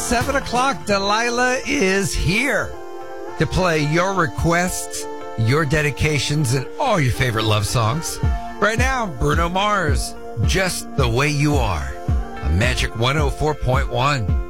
7 o'clock, Delilah is here to play your requests, your dedications, and all your favorite love songs. Right now, Bruno Mars, Just the Way You Are, a Magic 104.1.